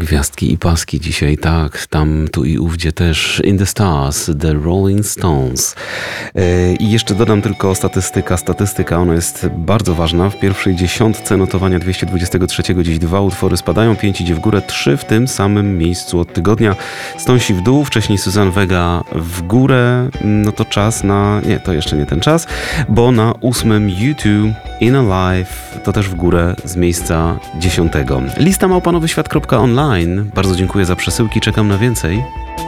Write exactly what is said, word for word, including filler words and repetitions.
gwiazdki i paski dzisiaj, tak, tam, tu i ówdzie też In the Stars, The Rolling Stones. I jeszcze dodam tylko statystyka, statystyka, ona jest bardzo ważna. W pierwszej dziesiątce notowania dwieście dwudziestego trzeciego dziś dwa utwory spadają, pięć idzie w górę, trzy w tym samym miejscu od tygodnia. Stonsi w dół, wcześniej Suzanne Vega w górę, no to czas na, nie, to jeszcze nie ten czas, bo na ósmym U dwa In Alive to też w górę z miejsca dziesiątego. Lista małpa nowy świat kropka online. Bardzo dziękuję za przesyłki, czekam na więcej.